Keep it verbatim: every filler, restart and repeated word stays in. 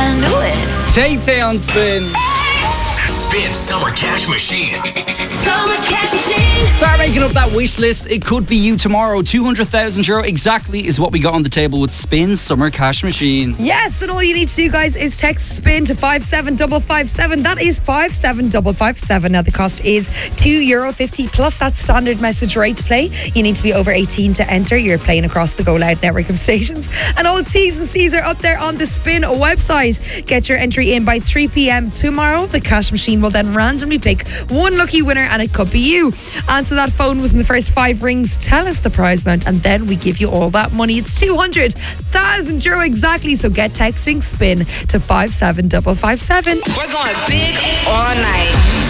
I knew it. Tay-Tay on Spin. Spin Summer Cash Machine. Summer Cash Machine. Start making up that wish list. It could be you tomorrow. two hundred thousand euro exactly is what we got on the table with Spin Summer Cash Machine. Yes, and all you need to do, guys, is text SPIN to five seven five five seven. That is five seven five five seven. Now, the cost is two euro fifty plus that standard message rate to play. You need to be over eighteen to enter. You're playing across the Go Loud network of stations. And all T's and C's are up there on the Spin website. Get your entry in by three p.m. tomorrow. The cash machine will then randomly pick one lucky winner, and it could be you. Answer that phone within the first five rings. Tell us the prize amount, and then we give you all that money. It's two hundred thousand euro exactly. So get texting SPIN to five seven five five seven. We're going big all night.